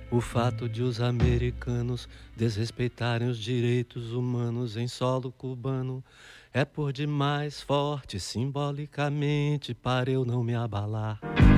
O fato de os americanos desrespeitarem os direitos humanos em solo cubano é por demais forte simbolicamente para eu não me abalar.